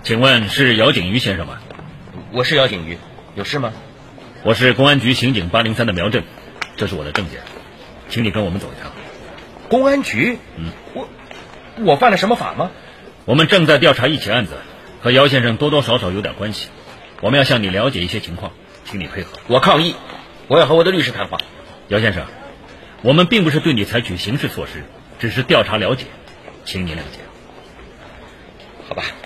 请问是姚景瑜先生吗？ 我是姚景瑜，有事吗？ 我是公安局刑警803的苗震，这是我的证件，请你跟我们走一趟。 公安局？我犯了什么法吗？ 我们正在调查一起案子，和姚先生多多少少有点关系，我们要向你了解一些情况，请你配合。 我抗议，我要和我的律师谈话。 姚先生，我们并不是对你采取刑事措施，只是调查了解，请你谅解。 好吧。